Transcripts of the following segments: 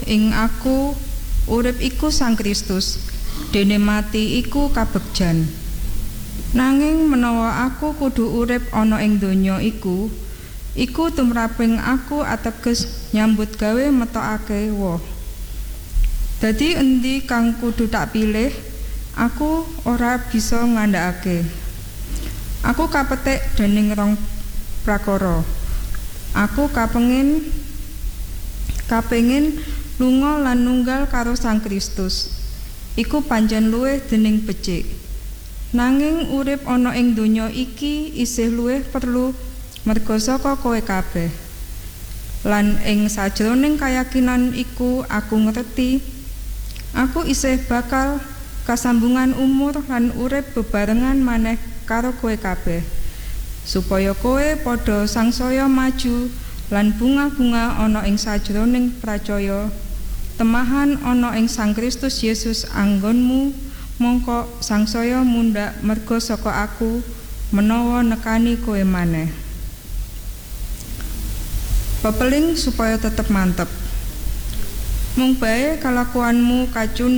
ing aku urip iku Sang Kristus, dene mati iku kabegjan. Nanging menawa aku kudu urip ana ing donya iku tumraping aku ateges nyambut gawe metokake woh. Dadi endi kang kudu tak pilih, aku ora bisa ngandhakake. Aku kapetik dening rong prakara. Aku kapengin lunga lan nunggal karo Sang Kristus. Iku pancen luwih dening becik. Nanging urip ana ing donya iki isih luwih perlu merga saka kowe kabeh. Lan ing sajroning kayakinan iku aku ngerti aku isih bakal kasambungan umur lan urip bebarengan maneh karo kowe kabeh. Supaya kowe padha sangsaya maju lan bunga-bunga ana ing sajroning pracaya temahan ana ing Sang Kristus Yesus anggonmu, mongko sangsaya mundhak merga saka aku menawa nekani kowe maneh. Pepeling supaya tetep mantep. Mung bae kalakuanmu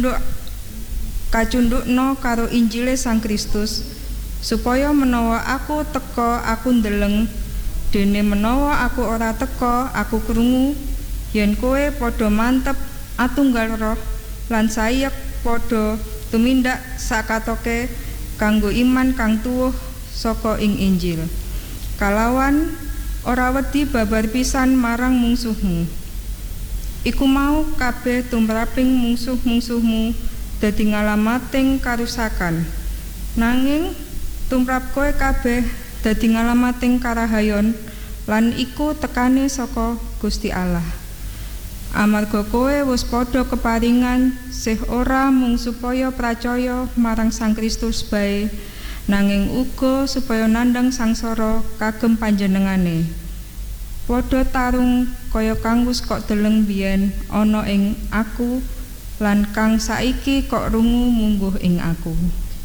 kacundukna karo Injile Sang Kristus, supaya menawa aku teka aku ndeleng, dene menawa aku ora teka aku krungu, yen kowe padha mantep atunggal roh lan sayek padha tumindak sakatoke kanggo iman kang tuwuh saka ing Injil. Kalawan ora wedi babar pisan marang mungsuhmu. Iku mau kabeh tumraping mungsuh-mungsuhmu dadi ngalamating karusakan. Nanging tumrap kowe kabeh dadi ngalamating karahayon lan iku tekane saka Gusti Allah. Amarga kowe wis padha keparingan sih ora mung supaya pracaya marang Sang Kristus bae, nanging uga supaya nandhang sangsara kagem panjenengane. Padha tarung kaya kang wis kok deleng biyen ana ing aku lan kang saiki kok rungu mungguh ing aku.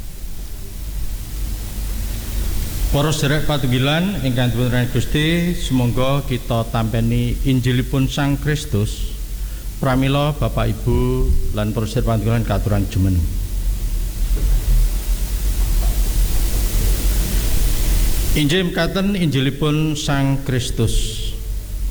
Para sedherek patunggilan ingkang dipunrahmati Gusti, sumangga kita tampeni Injilipun Sang Kristus. Pramila Bapak Ibu lan para sedherek patunggilan katuran jumen. Injil mekaten Injilipun Sang Kristus.